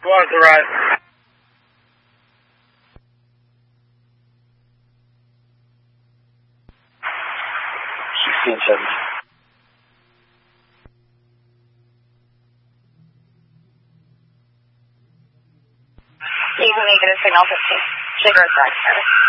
Go on to the right. 1670. You can make it a signal 15. Sugar is right, sir.